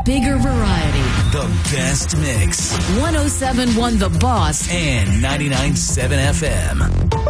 bigger variety. The best mix. 107.1 The Boss And 99.7 FM.